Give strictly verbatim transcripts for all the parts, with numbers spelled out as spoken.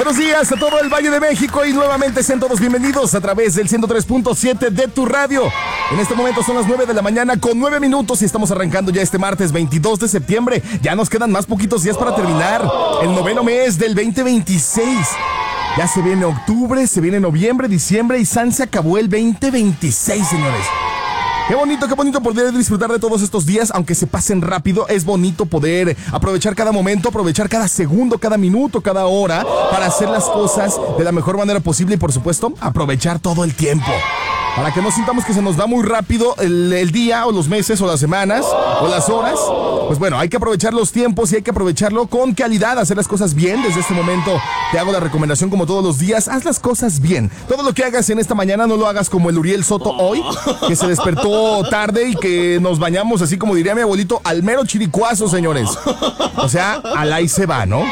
Buenos días a todo el Valle de México y nuevamente sean todos bienvenidos a través del ciento tres punto siete de tu radio. En este momento son las nueve de la mañana con nueve minutos y estamos arrancando ya este martes veintidós de septiembre. Ya nos quedan más poquitos días para terminar el noveno mes del veinte veintiséis. Ya se viene octubre, se viene noviembre, diciembre y san se acabó el veinte veintiséis, señores. Qué bonito, qué bonito poder disfrutar de todos estos días, aunque se pasen rápido. Es bonito poder aprovechar cada momento, aprovechar cada segundo, cada minuto, cada hora para hacer las cosas de la mejor manera posible y, por supuesto, aprovechar todo el tiempo. Para que no sintamos que se nos va muy rápido el, el día o los meses o las semanas o las horas. Pues bueno, hay que aprovechar los tiempos y hay que aprovecharlo con calidad, hacer las cosas bien. Desde este momento te hago la recomendación como todos los días, haz las cosas bien. Todo lo que hagas en esta mañana no lo hagas como el Uriel Soto hoy, que se despertó tarde y que nos bañamos así como diría mi abuelito, al mero chiricuazo, señores. O sea, al ahí se va, ¿no?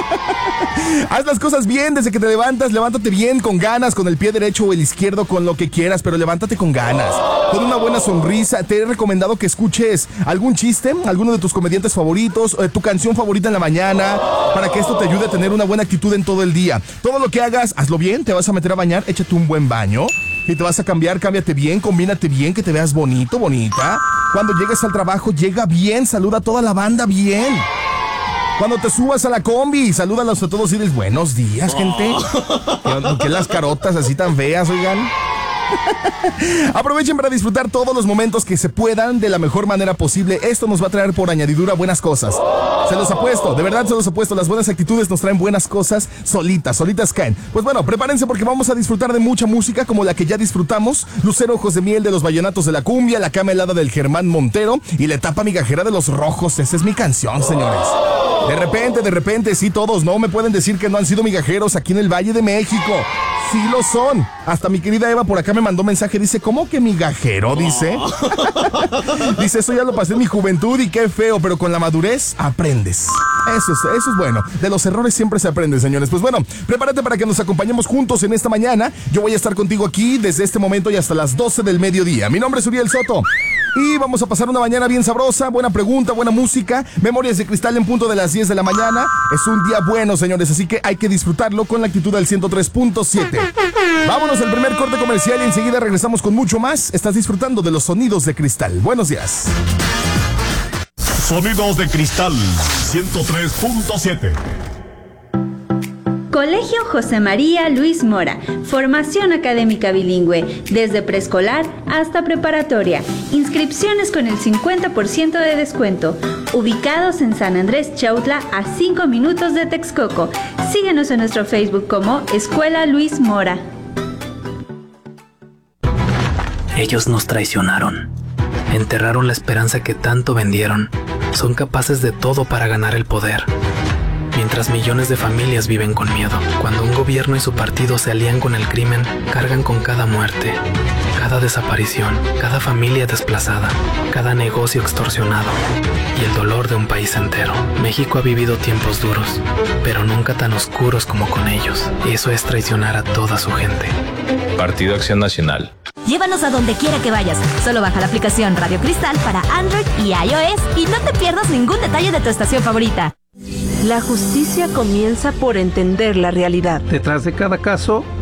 Haz las cosas bien desde que te levantas, levántate bien, con ganas, con el pie derecho o el izquierdo, con lo que quieras, pero levántate con ganas, con una buena sonrisa. Te he recomendado que escuches algún chiste, alguno de tus comediantes favoritos, eh, tu canción favorita en la mañana, para que esto te ayude a tener una buena actitud en todo el día. Todo lo que hagas, hazlo bien, te vas a meter a bañar, échate un buen baño. Y te vas a cambiar, cámbiate bien, combínate bien, que te veas bonito, bonita. Cuando llegues al trabajo, llega bien, saluda a toda la banda bien. Cuando te subas a la combi, salúdalos a todos y diles buenos días, gente. ¿Por qué las carotas así tan feas, oigan? Aprovechen para disfrutar todos los momentos que se puedan de la mejor manera posible. Esto nos va a traer por añadidura buenas cosas. Se los apuesto, de verdad se los apuesto. Las buenas actitudes nos traen buenas cosas solitas, solitas caen. Pues bueno, prepárense porque vamos a disfrutar de mucha música como la que ya disfrutamos. Lucero Ojos de Miel de los Vallenatos de la Cumbia, La Cama Helada del Germán Montero y La Etapa Migajera de los Rojos. Esa es mi canción, señores. De repente, de repente, sí, todos no me pueden decir que no han sido migajeros aquí en el Valle de México. Sí lo son. Hasta mi querida Eva por acá me mandó mensaje, dice, ¿cómo que migajero? Dice. Dice, eso ya lo pasé en mi juventud y qué feo, pero con la madurez aprendes. Eso es, eso es bueno. De los errores siempre se aprende, señores. Pues bueno, prepárate para que nos acompañemos juntos en esta mañana. Yo voy a estar contigo aquí desde este momento y hasta las doce del mediodía. Mi nombre es Uriel Soto. Y vamos a pasar una mañana bien sabrosa, buena pregunta, buena música, Memorias de Cristal en punto de las diez de la mañana. Es un día bueno, señores, así que hay que disfrutarlo con la actitud del ciento tres punto siete. Vámonos al primer corte comercial y enseguida regresamos con mucho más. Estás disfrutando de los sonidos de Cristal. Buenos días. Sonidos de Cristal ciento tres punto siete. Colegio José María Luis Mora, formación académica bilingüe, desde preescolar hasta preparatoria, inscripciones con el cincuenta por ciento de descuento, ubicados en San Andrés Chautla a cinco minutos de Texcoco. Síguenos en nuestro Facebook como Escuela Luis Mora. Ellos nos traicionaron, enterraron la esperanza que tanto vendieron, son capaces de todo para ganar el poder. Mientras millones de familias viven con miedo, cuando un gobierno y su partido se alían con el crimen, cargan con cada muerte, cada desaparición, cada familia desplazada, cada negocio extorsionado y el dolor de un país entero. México ha vivido tiempos duros, pero nunca tan oscuros como con ellos. Eso es traicionar a toda su gente. Partido Acción Nacional. Llévanos a donde quiera que vayas. Solo baja la aplicación Radio Cristal para Android y iOS y no te pierdas ningún detalle de tu estación favorita. La justicia comienza por entender la realidad. Detrás de cada caso